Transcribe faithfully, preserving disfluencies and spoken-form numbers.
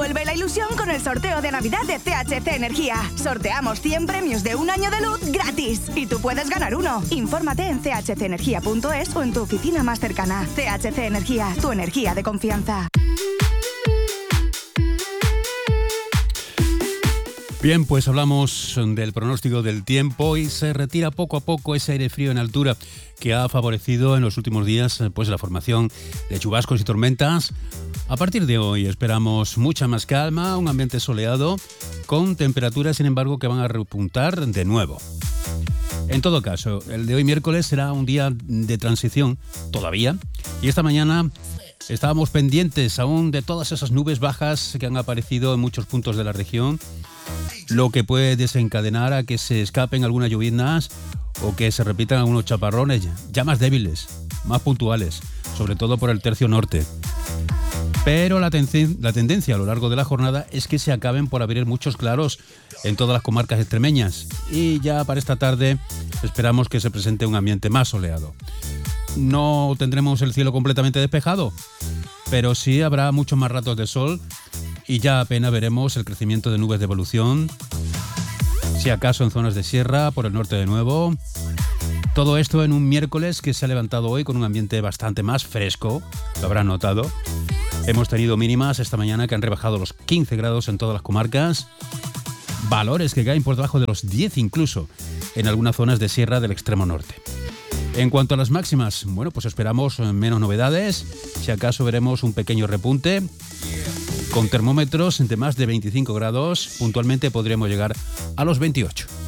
Vuelve la ilusión con el sorteo de Navidad de C H C Energía. Sorteamos cien premios de un año de luz gratis y tú puedes ganar uno. Infórmate en c h c energía punto es o en tu oficina más cercana. C H C Energía, tu energía de confianza. Bien, pues hablamos del pronóstico del tiempo y se retira poco a poco ese aire frío en altura que ha favorecido en los últimos días pues la formación de chubascos y tormentas. A partir de hoy esperamos mucha más calma, un ambiente soleado, con temperaturas, sin embargo, que van a repuntar de nuevo. En todo caso, el de hoy miércoles será un día de transición todavía, y esta mañana estábamos pendientes aún de todas esas nubes bajas que han aparecido en muchos puntos de la región, lo que puede desencadenar a que se escapen algunas lloviznas o que se repitan algunos chaparrones ya más débiles, más puntuales, sobre todo por el tercio norte. Pero la, ten- la tendencia a lo largo de la jornada es que se acaben por abrir muchos claros en todas las comarcas extremeñas y ya para esta tarde esperamos que se presente un ambiente más soleado. No tendremos el cielo completamente despejado, pero sí habrá muchos más ratos de sol y ya apenas veremos el crecimiento de nubes de evolución, si acaso en zonas de sierra, por el norte de nuevo. Todo esto en un miércoles que se ha levantado hoy con un ambiente bastante más fresco, lo habrán notado. Hemos tenido mínimas esta mañana que han rebajado los quince grados en todas las comarcas, valores que caen por debajo de los diez incluso en algunas zonas de sierra del extremo norte. En cuanto a las máximas, bueno, pues esperamos menos novedades, si acaso veremos un pequeño repunte, con termómetros de más de veinticinco grados, puntualmente podríamos llegar a los veintiocho.